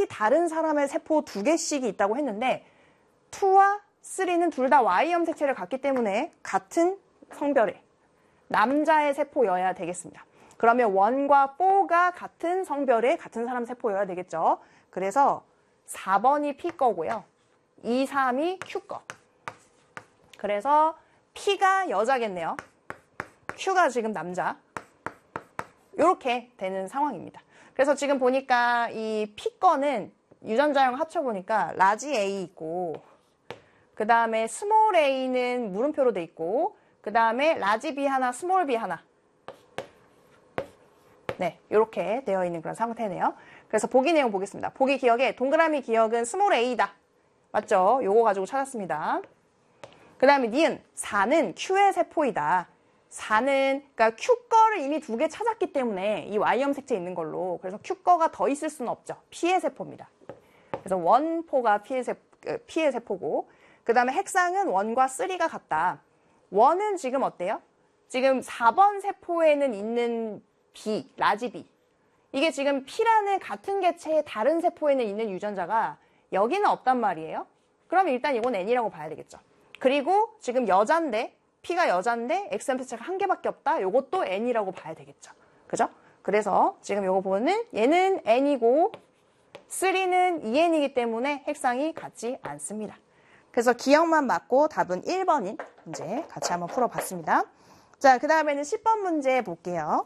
다른 사람의 세포 2개씩이 있다고 했는데 2와 3는 둘 다 Y형 색채를 갖기 때문에 같은 성별의 남자의 세포여야 되겠습니다. 그러면 1과 4가 같은 성별의 같은 사람 세포여야 되겠죠. 그래서 4번이 P 거고요. 2, 3이 Q 거. 그래서 P가 여자겠네요. Q가 지금 남자. 이렇게 되는 상황입니다. 그래서 지금 보니까 이 P 거는 유전자형 합쳐보니까 라지 A 있고 그 다음에 스몰 a는 물음표로 돼 있고 그 다음에 라지 B 하나, 스몰 B 하나. 네, 이렇게 되어 있는 그런 상태네요. 그래서 보기 내용 보겠습니다. 보기 기억에 동그라미 기억은 스몰 a다. 맞죠? 요거 가지고 찾았습니다. 그 다음에 니은 4는 Q의 세포이다. 4는 그러니까 Q 거를 이미 2개 찾았기 때문에 이 Y형 색채 있는 걸로 그래서 Q 거가 더 있을 수는 없죠. P의 세포입니다. 그래서 1포가 P의 세포고 그 다음에 핵상은 1과 3가 같다. 1은 지금 어때요? 지금 4번 세포에는 있는 B, 라지 B. 이게 지금 P라는 같은 개체의 다른 세포에는 있는 유전자가 여기는 없단 말이에요. 그럼 일단 이건 N이라고 봐야 되겠죠. 그리고 지금 여잔데 P가 여잔데 XM 색채가 한 개밖에 없다. 요것도 N이라고 봐야 되겠죠. 그죠? 그래서 지금 요거 보면은 얘는 N이고 3는 2N이기 때문에 핵상이 같지 않습니다. 그래서 기억만 맞고 답은 1번인 문제 같이 한번 풀어봤습니다. 자, 그 다음에는 10번 문제 볼게요.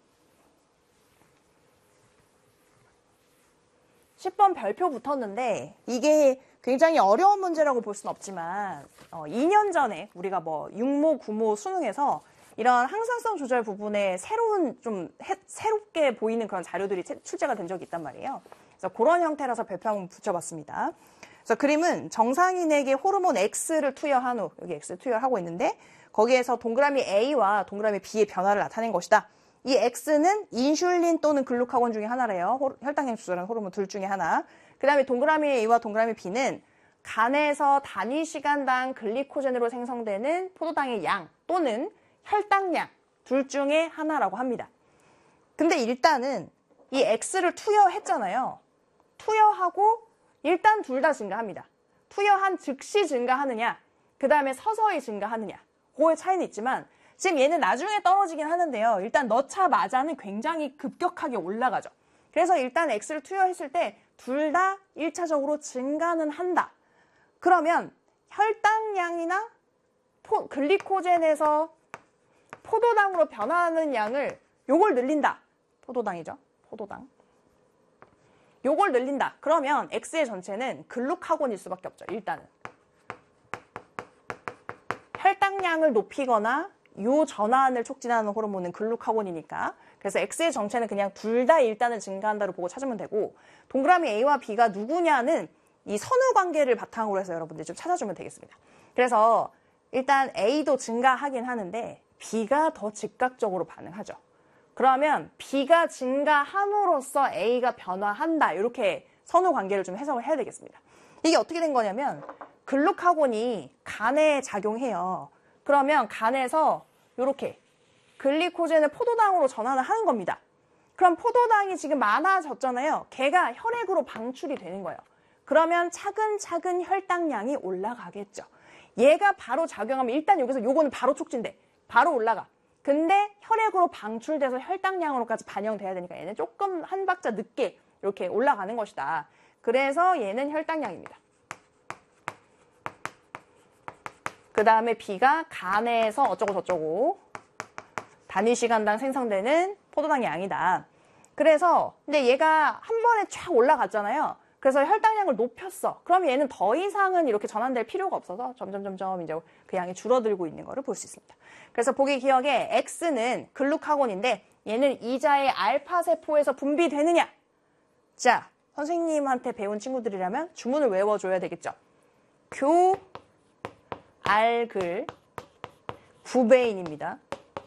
10번 별표 붙었는데 이게 굉장히 어려운 문제라고 볼 수는 없지만 2년 전에 우리가 뭐 6모, 9모 수능에서 이런 항상성 조절 부분에 새롭게 보이는 그런 자료들이 출제가 된 적이 있단 말이에요. 그래서 그런 형태라서 별표 한번 붙여봤습니다. 그래서 그림은 정상인에게 호르몬 X를 투여한 후, 여기 X를 투여하고 있는데 거기에서 동그라미 A와 동그라미 B의 변화를 나타낸 것이다. 이 X는 인슐린 또는 글루카곤 중에 하나래요. 혈당량 조절하는 호르몬 둘 중에 하나. 그 다음에 동그라미 A와 동그라미 B는 간에서 단위 시간당 글리코젠으로 생성되는 포도당의 양 또는 혈당량 둘 중에 하나라고 합니다. 근데 일단은 이 X를 투여했잖아요. 투여하고 일단 둘 다 증가합니다. 투여한 즉시 증가하느냐, 그 다음에 서서히 증가하느냐. 그거의 차이는 있지만 지금 얘는 나중에 떨어지긴 하는데요. 일단 넣자마자는 굉장히 급격하게 올라가죠. 그래서 일단 X를 투여했을 때 둘 다 1차적으로 증가는 한다. 그러면 혈당량이나 글리코젠에서 포도당으로 변화하는 양을 요걸 늘린다. 포도당이죠. 포도당. 요걸 늘린다. 그러면 X의 전체는 글루카곤일 수밖에 없죠. 일단은. 혈당량을 높이거나 요 전환을 촉진하는 호르몬은 글루카곤이니까. 그래서 X의 정체는 그냥 둘 다 일단은 증가한다로 보고 찾으면 되고 동그라미 A와 B가 누구냐는 이 선후 관계를 바탕으로 해서 여러분들이 좀 찾아주면 되겠습니다. 그래서 일단 A도 증가하긴 하는데 B가 더 즉각적으로 반응하죠. 그러면 B가 증가함으로써 A가 변화한다. 이렇게 선후 관계를 좀 해석을 해야 되겠습니다. 이게 어떻게 된 거냐면 글루카곤이 간에 작용해요. 그러면 간에서 이렇게 글리코젠을 포도당으로 전환을 하는 겁니다. 그럼 포도당이 지금 많아졌잖아요. 걔가 혈액으로 방출이 되는 거예요. 그러면 차근차근 혈당량이 올라가겠죠. 얘가 바로 작용하면 일단 여기서 요거는 바로 촉진돼. 바로 올라가. 근데 혈액으로 방출돼서 혈당량으로까지 반영돼야 되니까 얘는 조금 한 박자 늦게 이렇게 올라가는 것이다. 그래서 얘는 혈당량입니다. 그 다음에 B가 간에서 어쩌고 저쩌고 단위 시간당 생성되는 포도당의 양이다. 그래서 근데 얘가 한 번에 쫙 올라갔잖아요. 그래서 혈당량을 높였어. 그럼 얘는 더 이상은 이렇게 전환될 필요가 없어서 점점 이제 그 양이 줄어들고 있는 거를 볼 수 있습니다. 그래서 보기 기억에 X는 글루카곤인데 얘는 이자의 알파 세포에서 분비되느냐? 자, 선생님한테 배운 친구들이라면 주문을 외워줘야 되겠죠. 교알글 부베인입니다.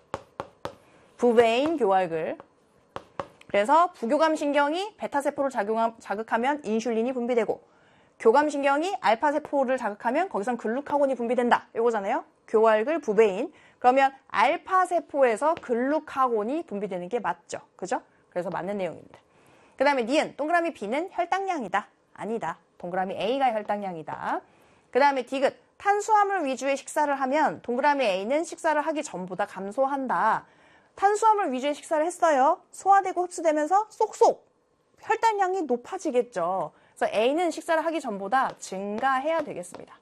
부베인 교알글. 그래서 부교감신경이 베타세포를 자극하면 인슐린이 분비되고 교감신경이 알파세포를 자극하면 거기선 글루카곤이 분비된다. 이거잖아요. 교알글 부베인. 그러면 알파세포에서 글루카곤이 분비되는 게 맞죠. 그죠? 그래서 맞는 내용입니다. 그 다음에 니은, 동그라미 B는 혈당량이다. 아니다. 동그라미 A가 혈당량이다. 그 다음에 디귿, 탄수화물 위주의 식사를 하면 동그라미 A는 식사를 하기 전보다 감소한다. 탄수화물 위주의 식사를 했어요. 소화되고 흡수되면서 쏙쏙 혈당량이 높아지겠죠. 그래서 A는 식사를 하기 전보다 증가해야 되겠습니다.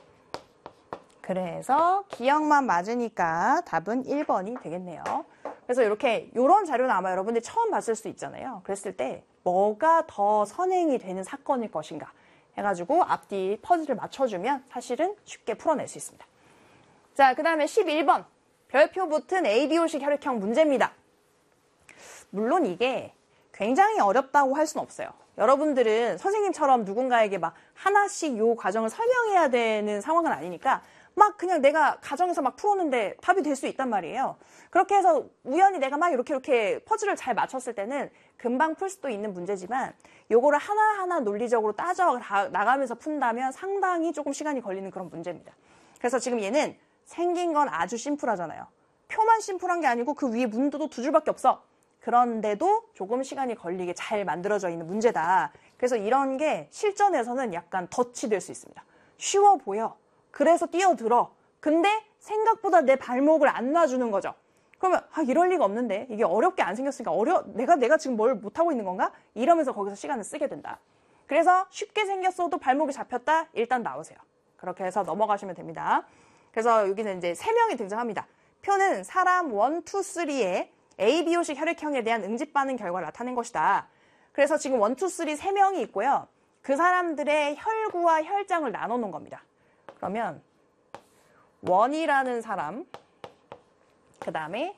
그래서 기억만 맞으니까 답은 1번이 되겠네요. 그래서 이런 자료는 아마 여러분들이 처음 봤을 수 있잖아요. 그랬을 때 뭐가 더 선행이 되는 사건일 것인가 해가지고 앞뒤 퍼즐을 맞춰주면 사실은 쉽게 풀어낼 수 있습니다. 자, 그 다음에 11번. 별표 붙은 ABO식 혈액형 문제입니다. 물론 이게 굉장히 어렵다고 할 수는 없어요. 여러분들은 선생님처럼 누군가에게 막 하나씩 요 과정을 설명해야 되는 상황은 아니니까 막 그냥 내가 가정에서 막 풀었는데 답이 될 수 있단 말이에요. 그렇게 해서 우연히 내가 막 이렇게 퍼즐을 잘 맞췄을 때는 금방 풀 수도 있는 문제지만 요거를 하나하나 논리적으로 따져 나가면서 푼다면 상당히 조금 시간이 걸리는 그런 문제입니다. 그래서 지금 얘는 생긴 건 아주 심플하잖아요. 표만 심플한 게 아니고 그 위에 문도도 두 줄밖에 없어. 그런데도 조금 시간이 걸리게 잘 만들어져 있는 문제다. 그래서 이런 게 실전에서는 약간 덫이 될 수 있습니다. 쉬워 보여. 그래서 뛰어들어. 근데 생각보다 내 발목을 안 놔주는 거죠. 그러면 이럴 리가 없는데 이게 어렵게 안 생겼으니까 내가 지금 뭘 못하고 있는 건가? 이러면서 거기서 시간을 쓰게 된다. 그래서 쉽게 생겼어도 발목이 잡혔다? 일단 나오세요. 그렇게 해서 넘어가시면 됩니다. 그래서 여기는 이제 3명이 등장합니다. 표는 사람 1, 2, 3의 ABO식 혈액형에 대한 응집 반응 결과를 나타낸 것이다. 그래서 지금 1, 2, 3 3명이 있고요. 그 사람들의 혈구와 혈장을 나눠 놓은 겁니다. 그러면 1이라는 사람, 그 다음에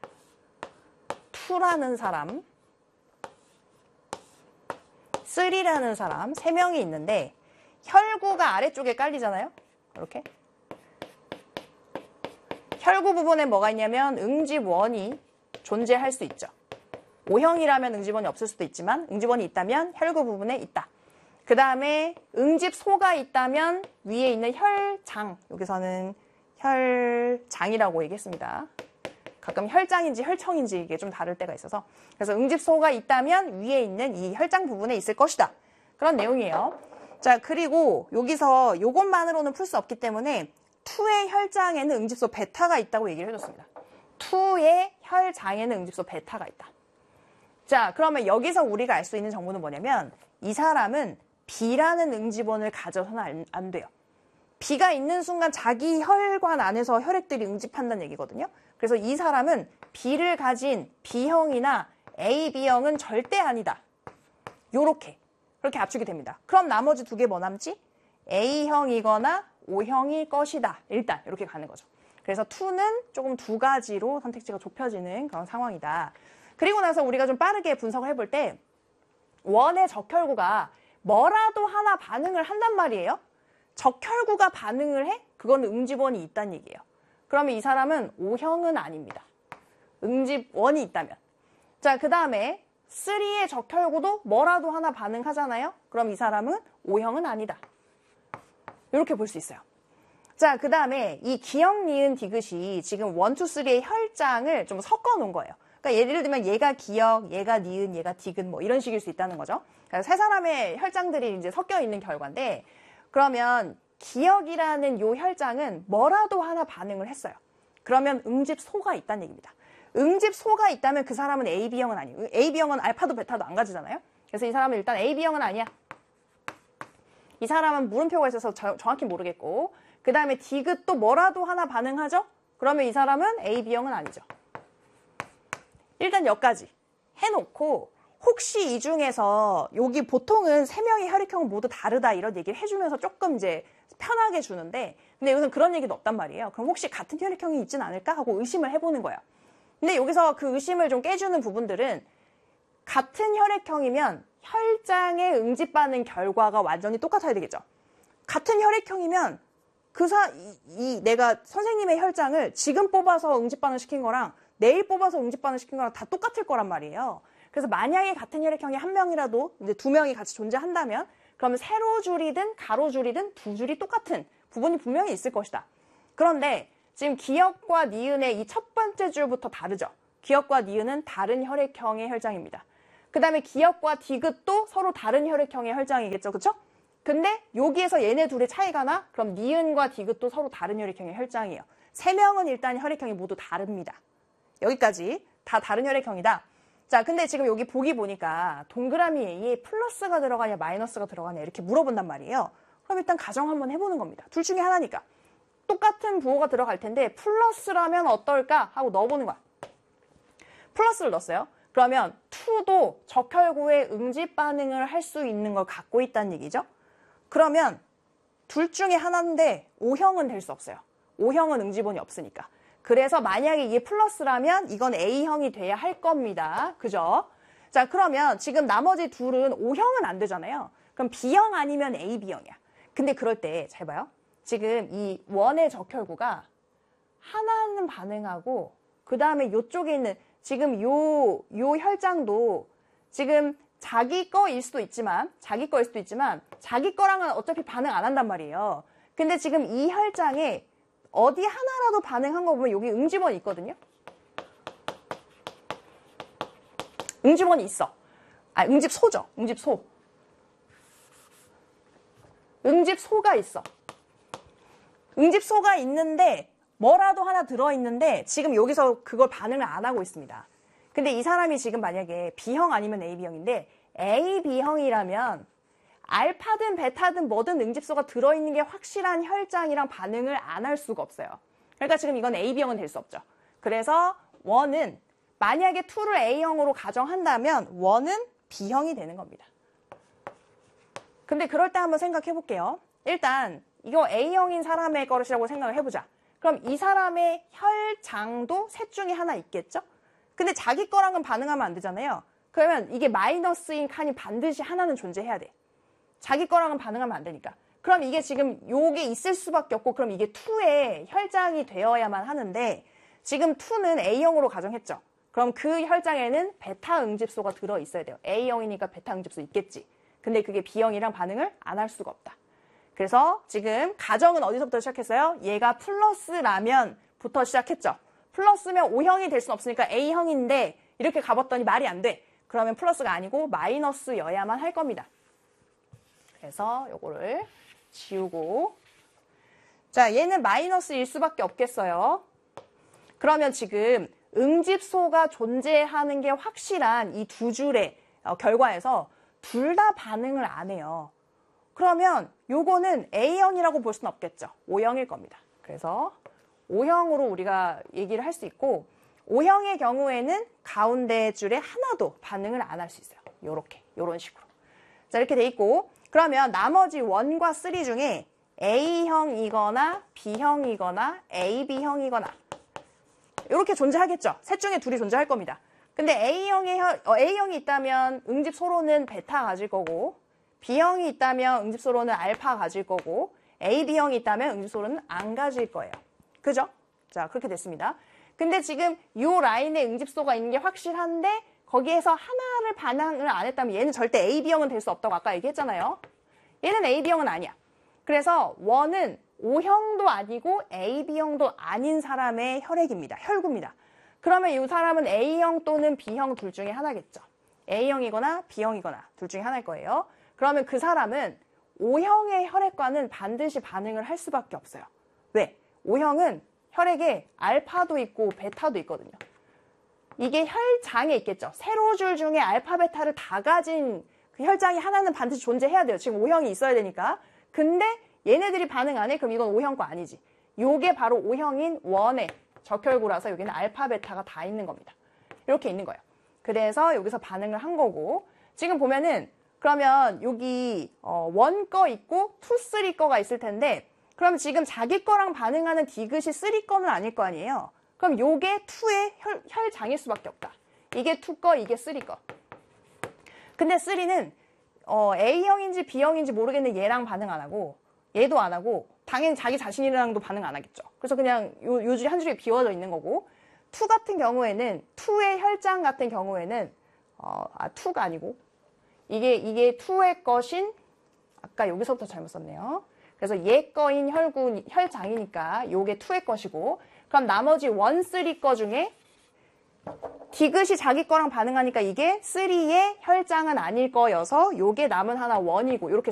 2라는 사람, 3라는 사람 3명이 있는데 혈구가 아래쪽에 깔리잖아요. 이렇게. 혈구 부분에 뭐가 있냐면 응집원이 존재할 수 있죠. O형이라면 응집원이 없을 수도 있지만 응집원이 있다면 혈구 부분에 있다. 그 다음에 응집소가 있다면 위에 있는 혈장, 여기서는 혈장이라고 얘기했습니다. 가끔 혈장인지 혈청인지 이게 좀 다를 때가 있어서 그래서 응집소가 있다면 위에 있는 이 혈장 부분에 있을 것이다. 그런 내용이에요. 자, 그리고 여기서 이것만으로는 풀 수 없기 때문에 2의 혈장에는 응집소 베타가 있다고 얘기를 해줬습니다. 2의 혈장에는 응집소 베타가 있다. 자, 그러면 여기서 우리가 알 수 있는 정보는 뭐냐면 이 사람은 B라는 응집원을 가져서는 안 돼요. B가 있는 순간 자기 혈관 안에서 혈액들이 응집한다는 얘기거든요. 그래서 이 사람은 B를 가진 B형이나 AB형은 절대 아니다. 그렇게 압축이 됩니다. 그럼 나머지 2개 뭐 남지? A형이거나 O형일 것이다. 일단 이렇게 가는 거죠. 그래서 2는 조금 2가지로 선택지가 좁혀지는 그런 상황이다. 그리고 나서 우리가 좀 빠르게 분석을 해볼 때 1의 적혈구가 뭐라도 하나 반응을 한단 말이에요. 적혈구가 반응을 해? 그건 응집원이 있다는 얘기예요. 그러면 이 사람은 O형은 아닙니다. 응집원이 있다면. 자, 그 다음에 3의 적혈구도 뭐라도 하나 반응하잖아요. 그럼 이 사람은 O형은 아니다. 이렇게 볼 수 있어요. 자, 그 다음에 이 기역, 니은, 디귿이 지금 1, 2, 3의 혈장을 좀 섞어 놓은 거예요. 그러니까 예를 들면 얘가 기역, 얘가 니은, 얘가 디귿 뭐 이런 식일 수 있다는 거죠. 그러니까 세 사람의 혈장들이 이제 섞여 있는 결과인데 그러면 기역이라는 요 혈장은 뭐라도 하나 반응을 했어요. 그러면 응집소가 있다는 얘기입니다. 응집소가 있다면 그 사람은 AB형은 아니에요. AB형은 알파도 베타도 안 가지잖아요. 그래서 이 사람은 일단 AB형은 아니야. 이 사람은 물음표가 있어서 정확히 모르겠고 그 다음에 디귿도 뭐라도 하나 반응하죠? 그러면 이 사람은 AB형은 아니죠. 일단 여기까지 해놓고 혹시 이 중에서 여기 보통은 3명의 혈액형은 모두 다르다 이런 얘기를 해주면서 조금 이제 편하게 주는데 근데 여기서는 그런 얘기도 없단 말이에요. 그럼 혹시 같은 혈액형이 있진 않을까 하고 의심을 해보는 거예요. 근데 여기서 그 의심을 좀 깨주는 부분들은 같은 혈액형이면 혈장의 응집 반응 결과가 완전히 똑같아야 되겠죠. 같은 혈액형이면 내가 선생님의 혈장을 지금 뽑아서 응집 반응 시킨 거랑 내일 뽑아서 응집 반응 시킨 거랑 다 똑같을 거란 말이에요. 그래서 만약에 같은 혈액형이 1명이라도 이제 2명이 같이 존재한다면 그러면 세로줄이든 가로줄이든 2줄이 똑같은 부분이 분명히 있을 것이다. 그런데 지금 기역과 니은의 이 첫 번째 줄부터 다르죠. 기역과 니은은 다른 혈액형의 혈장입니다. 그 다음에 기역과 디귿도 서로 다른 혈액형의 혈장이겠죠. 그쵸? 근데 여기에서 얘네 둘의 차이가 나? 그럼 니은과 디귿도 서로 다른 혈액형의 혈장이에요. 세 명은 일단 혈액형이 모두 다릅니다. 여기까지 다 다른 혈액형이다. 자, 근데 지금 여기 보기 보니까 동그라미 A에 플러스가 들어가냐 마이너스가 들어가냐 이렇게 물어본단 말이에요. 그럼 일단 가정 한번 해보는 겁니다. 둘 중에 하나니까. 똑같은 부호가 들어갈 텐데 플러스라면 어떨까 하고 넣어보는 거야. 플러스를 넣었어요. 그러면 2도 적혈구의 응집 반응을 할 수 있는 걸 갖고 있다는 얘기죠. 그러면 둘 중에 하나인데 O형은 될 수 없어요. O형은 응집원이 없으니까. 그래서 만약에 이게 플러스라면 이건 A형이 돼야 할 겁니다. 그죠? 자, 그러면 지금 나머지 둘은 O형은 안 되잖아요. 그럼 B형 아니면 A, B형이야. 근데 그럴 때 잘 봐요. 지금 이 원의 적혈구가 하나는 반응하고 그 다음에 이쪽에 있는 지금 요 혈장도 지금 자기 거일 수도 있지만 자기 거랑은 어차피 반응 안 한단 말이에요. 근데 지금 이 혈장에 어디 하나라도 반응한 거 보면 여기 응집원이 있거든요. 응집원이 있어. 아, 응집소죠. 응집소. 응집소가 있어. 응집소가 있는데 뭐라도 하나 들어있는데 지금 여기서 그걸 반응을 안 하고 있습니다. 근데 이 사람이 지금 만약에 B형 아니면 AB형인데 AB형이라면 알파든 베타든 뭐든 응집소가 들어있는 게 확실한 혈장이랑 반응을 안 할 수가 없어요. 그러니까 지금 이건 AB형은 될 수 없죠. 그래서 1은 만약에 2를 A형으로 가정한다면 1은 B형이 되는 겁니다. 근데 그럴 때 한번 생각해 볼게요. 일단 이거 A형인 사람의 것이라고 생각을 해보자. 그럼 이 사람의 혈장도 셋 중에 하나 있겠죠? 근데 자기 거랑은 반응하면 안 되잖아요. 그러면 이게 마이너스인 칸이 반드시 하나는 존재해야 돼. 자기 거랑은 반응하면 안 되니까. 그럼 이게 지금 요게 있을 수밖에 없고 그럼 이게 2의 혈장이 되어야만 하는데 지금 2는 A형으로 가정했죠. 그럼 그 혈장에는 베타 응집소가 들어있어야 돼요. A형이니까 베타 응집소 있겠지. 근데 그게 B형이랑 반응을 안 할 수가 없다. 그래서 지금 가정은 어디서부터 시작했어요? 얘가 플러스라면부터 시작했죠. 플러스면 O형이 될 순 없으니까 A형인데 이렇게 가봤더니 말이 안 돼. 그러면 플러스가 아니고 마이너스여야만 할 겁니다. 그래서 요거를 지우고 자 얘는 마이너스일 수밖에 없겠어요. 그러면 지금 응집소가 존재하는 게 확실한 이 두 줄의 결과에서 둘 다 반응을 안 해요. 그러면 요거는 A형이라고 볼 수는 없겠죠. O형일 겁니다. 그래서 O형으로 우리가 얘기를 할 수 있고 O형의 경우에는 가운데 줄에 하나도 반응을 안 할 수 있어요. 요런 식으로. 자, 이렇게 돼 있고 그러면 나머지 1과 3 중에 A형이거나 B형이거나 AB형이거나 이렇게 존재하겠죠. 셋 중에 둘이 존재할 겁니다. 근데 A형이 있다면 응집소로는 베타 가질 거고 B형이 있다면 응집소로는 알파 가질 거고 AB형이 있다면 응집소로는 안 가질 거예요. 그죠? 자, 그렇게 됐습니다. 근데 지금 이 라인에 응집소가 있는 게 확실한데 거기에서 하나를 반응을 안 했다면 얘는 절대 AB형은 될 수 없다고 아까 얘기했잖아요. 얘는 AB형은 아니야. 그래서 1은 O형도 아니고 AB형도 아닌 사람의 혈액입니다. 혈구입니다. 그러면 이 사람은 A형 또는 B형 둘 중에 하나겠죠. A형이거나 B형이거나 둘 중에 하나일 거예요. 그러면 그 사람은 O형의 혈액과는 반드시 반응을 할 수밖에 없어요. 왜? O형은 혈액에 알파도 있고 베타도 있거든요. 이게 혈장에 있겠죠. 세로줄 중에 알파, 베타를 다 가진 그 혈장이 하나는 반드시 존재해야 돼요. 지금 O형이 있어야 되니까. 근데 얘네들이 반응 안 해? 그럼 이건 O형 거 아니지. 요게 바로 O형인 1의 적혈구라서 여기는 알파, 베타가 다 있는 겁니다. 이렇게 있는 거예요. 그래서 여기서 반응을 한 거고 지금 보면은 그러면 여기 1 거 있고 2, 3 거가 있을 텐데 그럼 지금 자기 거랑 반응하는 디귿이 3 거는 아닐 거 아니에요. 그럼 요게 2의 혈장일 수밖에 없다. 이게 2 거, 이게 3 거. 근데 3는 A형인지 B형인지 모르겠는데 얘랑 반응 안 하고 얘도 안 하고 당연히 자기 자신이랑도 반응 안 하겠죠. 그래서 그냥 요 줄이 한 줄이 비워져 있는 거고 2 같은 경우에는 2의 혈장 같은 경우에는 2가 아니고 이게 2의 것인 아까 여기서부터 잘못 썼네요. 그래서 얘 거인 혈장이니까 요게 2의 것이고 그럼 나머지 1, 3 거 중에 디귿이 자기 거랑 반응하니까 이게 3의 혈장은 아닐 거여서 요게 남은 하나 1이고 이렇게